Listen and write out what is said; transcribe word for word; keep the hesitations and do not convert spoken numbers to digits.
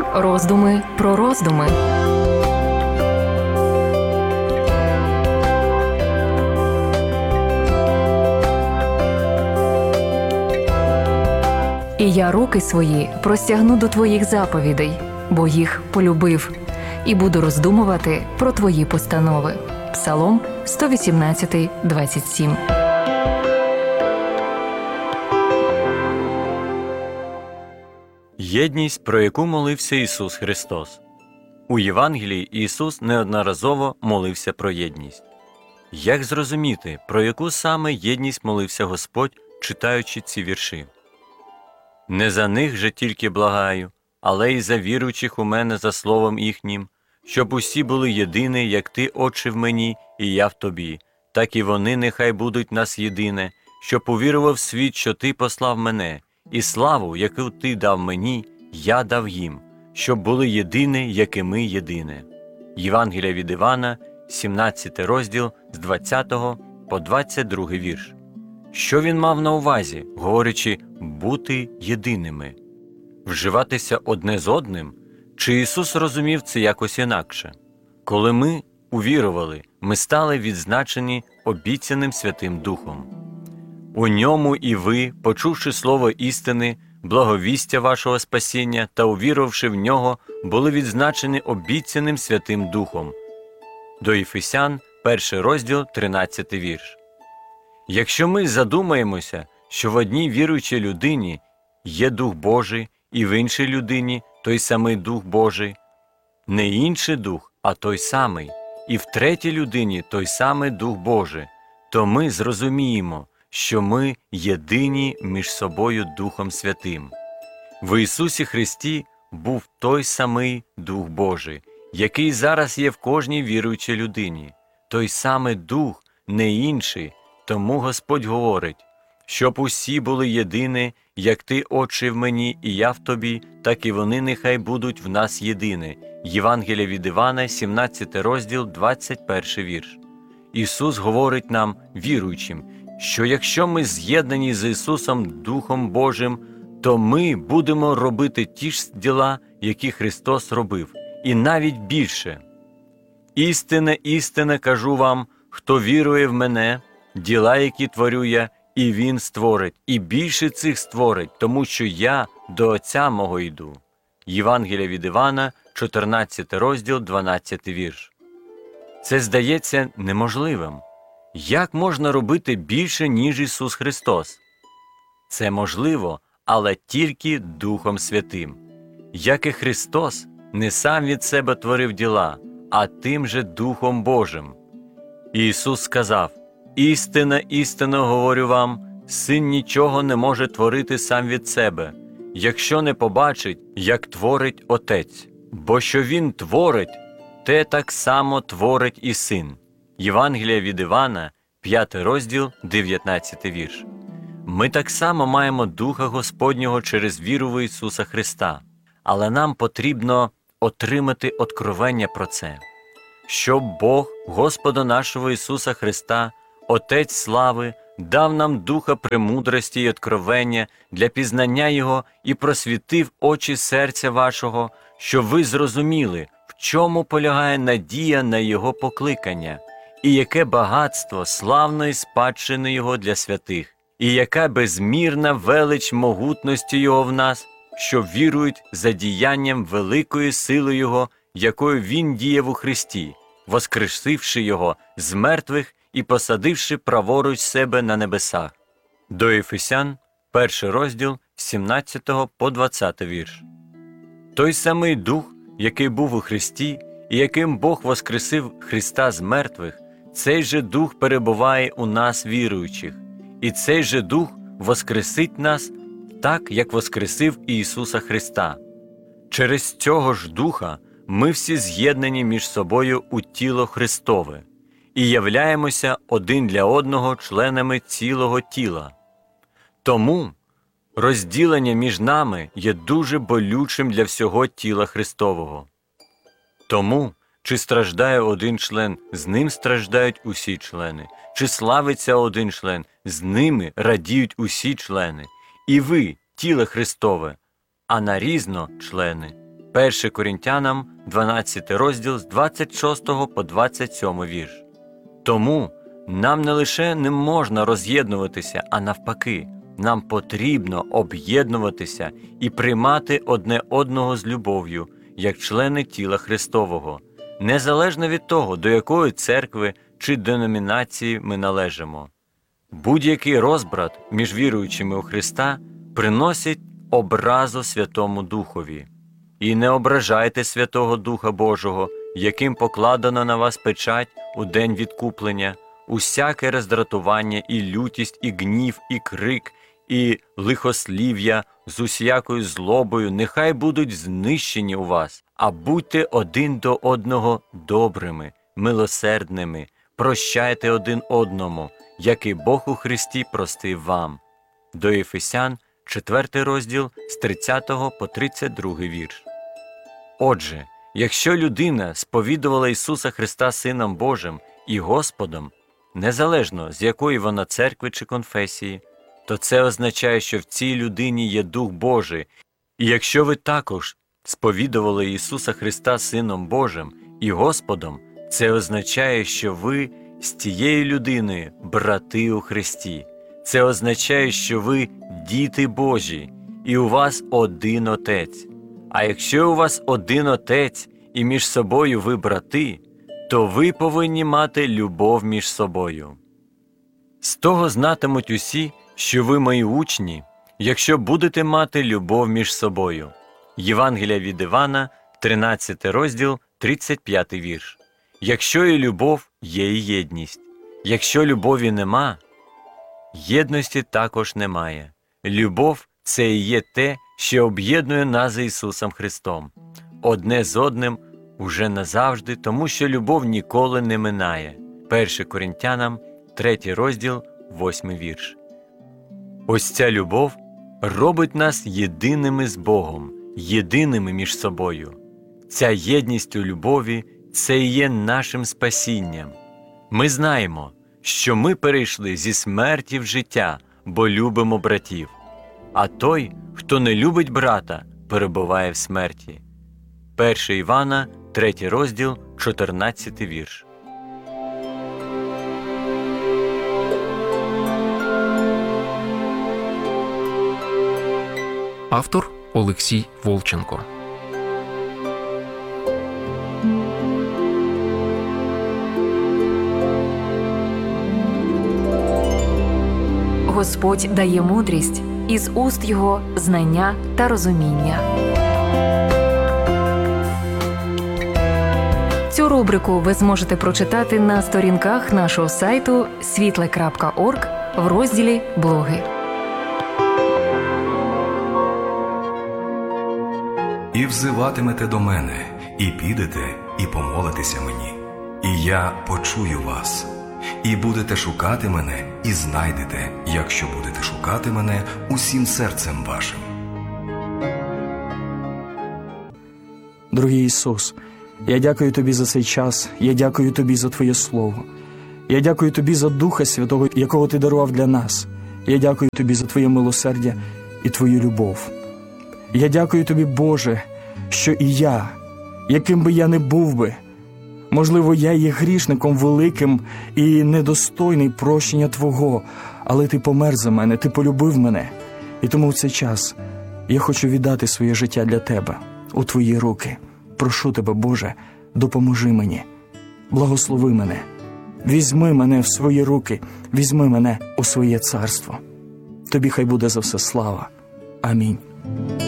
Роздуми про роздуми. І я руки свої простягну до твоїх заповідей, бо їх полюбив, і буду роздумувати про твої постанови. Псалом сто вісімнадцять, двадцять сім. Єдність, про яку молився Ісус Христос. У Євангелії Ісус неодноразово молився про єдність. Як зрозуміти, про яку саме єдність молився Господь, читаючи ці вірші? «Не за них же тільки благаю, але й за віруючих у мене за словом їхнім, щоб усі були єдині, як Ти, Отче, в мені, і я в Тобі, так і вони нехай будуть нас єдине, щоб увірував світ, що Ти послав мене, і славу, яку Ти дав мені, я дав їм, щоб були єдині, як і ми єдине». Євангелія від Івана, сімнадцятий розділ, з двадцятого по двадцять другий вірш. Що він мав на увазі, говорячи «бути єдиними»? Вживатися одне з одним? Чи Ісус розумів це якось інакше? Коли ми увірували, ми стали відзначені обіцяним Святим Духом. У ньому і ви, почувши слово істини, благовістя вашого спасіння та увірувавши в нього, були відзначені обіцяним Святим Духом. До Ефесян, перший розділ, тринадцятий вірш. Якщо ми задумаємося, що в одній віруючій людині є Дух Божий, і в іншій людині той самий Дух Божий, не інший Дух, а той самий, і в третій людині той самий Дух Божий, то ми зрозуміємо, що ми єдині між собою Духом Святим. В Ісусі Христі був той самий Дух Божий, який зараз є в кожній віруючій людині. Той самий Дух, не інший, тому Господь говорить, щоб усі були єдині, як Ти, Отче, в мені, і я в Тобі, так і вони нехай будуть в нас єдині. Євангелія від Івана, сімнадцятий розділ, двадцять перший вірш. Ісус говорить нам, віруючим, що якщо ми з'єднані з Ісусом Духом Божим, то ми будемо робити ті ж діла, які Христос робив, і навіть більше. «Істинне, істинне кажу вам, хто вірує в мене, діла, які творю я, і Він створить, і більше цих створить, тому що я до Отця мого йду». Євангелія від Івана, чотирнадцятий розділ, дванадцятий вірш. Це здається неможливим. Як можна робити більше, ніж Ісус Христос? Це можливо, але тільки Духом Святим. Як і Христос не сам від себе творив діла, а тим же Духом Божим. І Ісус сказав, «Істинно, істинно говорю вам, син нічого не може творити сам від себе, якщо не побачить, як творить Отець. Бо що Він творить, те так само творить і Син». Євангелія від Івана, п'ятий розділ, дев'ятнадцятий вірш. Ми так само маємо Духа Господнього через віру в Ісуса Христа, але нам потрібно отримати откровення про це. Щоб Бог, Господа нашого Ісуса Христа, Отець слави, дав нам духа премудрості й откровення для пізнання Його і просвітив очі серця вашого, щоб ви зрозуміли, в чому полягає надія на Його покликання, і яке багатство славної спадщини Його для святих, і яка безмірна велич могутності Його в нас, що вірують за діянням великої сили Його, якою Він діяв у Христі, воскресивши Його з мертвих і посадивши праворуч себе на небесах. До Ефесян, перший розділ, з сімнадцятого по двадцятий вірш. Той самий Дух, який був у Христі, і яким Бог воскресив Христа з мертвих, цей же Дух перебуває у нас віруючих, і цей же Дух воскресить нас так, як воскресив і Ісуса Христа. Через цього ж Духа ми всі з'єднані між собою у тіло Христове і являємося один для одного членами цілого тіла. Тому розділення між нами є дуже болючим для всього тіла Христового. Тому, чи страждає один член, з ним страждають усі члени, чи славиться один член, з ними радіють усі члени. І ви, тіло Христове, а нарізно члени. перше Коринтянам, дванадцятий розділ з двадцять шостого по двадцять сьомий вірш. Тому нам не лише не можна роз'єднуватися, а навпаки, нам потрібно об'єднуватися і приймати одне одного з любов'ю, як члени тіла Христового, незалежно від того, до якої церкви чи деномінації ми належимо. Будь-який розбрат між віруючими у Христа приносить образу Святому Духові. І не ображайте Святого Духа Божого, яким покладено на вас печать у день відкуплення, усяке роздратування і лютість, і гнів, і крик, і лихослів'я з усякою злобою нехай будуть знищені у вас, а будьте один до одного добрими, милосердними, прощайте один одному, як і Бог у Христі простив вам. До Ефесян, четвертий розділ, з тридцятого по тридцять другий вірш. Отже, якщо людина сповідувала Ісуса Христа Сином Божим і Господом, незалежно з якої вона церкви чи конфесії, то це означає, що в цій людині є Дух Божий. І якщо ви також сповідували Ісуса Христа Сином Божим і Господом, це означає, що ви з тією людиною брати у Христі. Це означає, що ви діти Божі, і у вас один Отець. А якщо у вас один Отець і між собою ви брати, то ви повинні мати любов між собою. З того знатимуть усі, що ви мої учні, якщо будете мати любов між собою. Євангелія від Івана, тринадцятий розділ, тридцять п'ятий вірш. Якщо є любов, є і єдність. Якщо любові нема, єдності також немає. Любов – це і є те, що об'єднує нас з Ісусом Христом. Одне з одним уже назавжди, тому що любов ніколи не минає. перше Коринтянам, третій розділ, восьмий вірш. Ось ця любов робить нас єдиними з Богом, єдиними між собою. Ця єдність у любові – це і є нашим спасінням. Ми знаємо, що ми перейшли зі смерті в життя, бо любимо братів. А той, хто не любить брата, перебуває в смерті. перше Івана, третій розділ, чотирнадцятий вірш. Автор Олексій Волченко. Господь дає мудрість, із уст Його знання та розуміння. Цю рубрику ви зможете прочитати на сторінках нашого сайту світле крапка орг в розділі «Блоги». І взиватимете до мене, і підете, і помолитеся мені, і я почую вас. І будете шукати мене, і знайдете, якщо будете шукати мене усім серцем вашим. Дорогий Ісус, я дякую Тобі за цей час, я дякую Тобі за Твоє Слово. Я дякую Тобі за Духа Святого, якого Ти дарував для нас. Я дякую Тобі за Твоє милосердя і Твою любов. Я дякую Тобі, Боже, що і я, яким би я не був би, можливо, я є грішником великим і недостойний прощення Твого, але Ти помер за мене, Ти полюбив мене. І тому в цей час я хочу віддати своє життя для Тебе, у Твої руки. Прошу Тебе, Боже, допоможи мені, благослови мене, візьми мене в свої руки, візьми мене у своє царство. Тобі хай буде за все слава. Амінь.